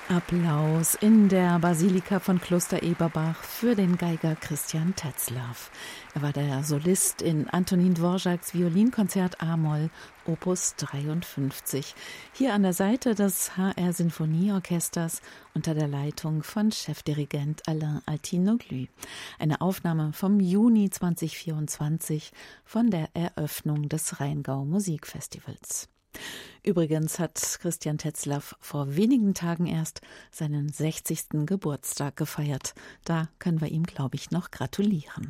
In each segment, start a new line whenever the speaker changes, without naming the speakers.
Applaus in der Basilika von Kloster Eberbach für den Geiger Christian Tetzlaff. Er war der Solist in Antonin Dvořáks Violinkonzert A-Moll, Opus 53, hier an der Seite des HR Sinfonieorchesters unter der Leitung von Chefdirigent Alain Altinoglu. Eine Aufnahme vom Juni 2024 von der Eröffnung des Rheingau Musikfestivals. Übrigens hat Christian Tetzlaff vor wenigen Tagen erst seinen 60. Geburtstag gefeiert. Da können wir ihm, glaube ich, noch gratulieren.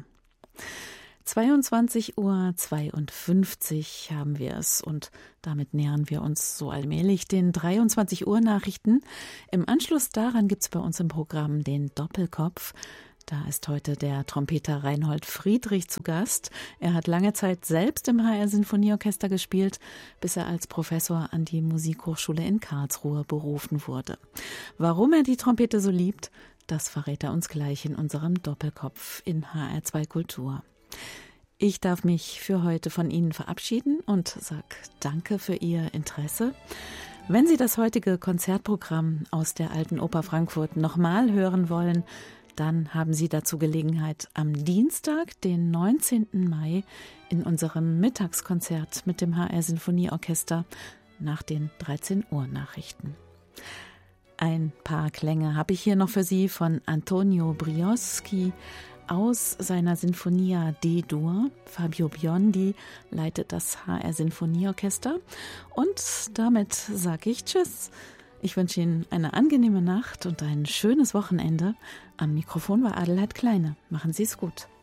22:52 Uhr haben wir es und damit nähern wir uns so allmählich den 23 Uhr Nachrichten. Im Anschluss daran gibt es bei uns im Programm den Doppelkopf. Da ist heute der Trompeter Reinhold Friedrich zu Gast. Er hat lange Zeit selbst im HR Sinfonieorchester gespielt, bis er als Professor an die Musikhochschule in Karlsruhe berufen wurde. Warum er die Trompete so liebt, das verrät er uns gleich in unserem Doppelkopf in HR2 Kultur. Ich darf mich für heute von Ihnen verabschieden und sage danke für Ihr Interesse. Wenn Sie das heutige Konzertprogramm aus der Alten Oper Frankfurt nochmal hören wollen, dann haben Sie dazu Gelegenheit am Dienstag, den 19. Mai, in unserem Mittagskonzert mit dem HR Sinfonieorchester nach den 13 Uhr Nachrichten. Ein paar Klänge habe ich hier noch für Sie von Antonio Brioschi aus seiner Sinfonia D-Dur. Fabio Biondi leitet das HR Sinfonieorchester. Und damit sage ich Tschüss. Ich wünsche Ihnen eine angenehme Nacht und ein schönes Wochenende. Am Mikrofon war Adelheid Kleine. Machen Sie es gut.